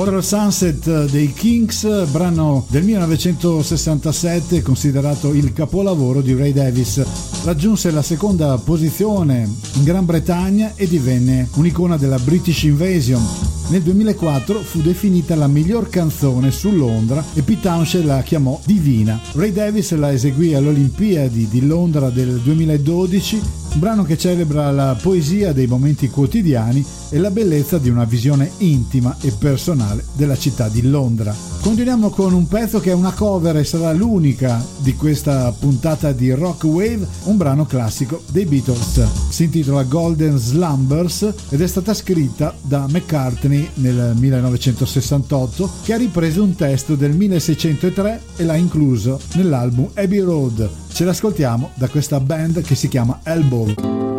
Ora Sunset dei Kinks, brano del 1967 considerato il capolavoro di Ray Davies. Raggiunse la seconda posizione in Gran Bretagna e divenne un'icona della British Invasion. Nel 2004 fu definita la miglior canzone su Londra e Pete Townshend la chiamò divina. Ray Davies la eseguì alle Olimpiadi di Londra del 2012, un brano che celebra la poesia dei momenti quotidiani e la bellezza di una visione intima e personale della città di Londra. Continuiamo con un pezzo che è una cover e sarà l'unica di questa puntata di Rock Wave, un brano classico dei Beatles. Si intitola Golden Slumbers ed è stata scritta da McCartney nel 1968, che ha ripreso un testo del 1603 e l'ha incluso nell'album Abbey Road. Ce l'ascoltiamo da questa band che si chiama Elbow.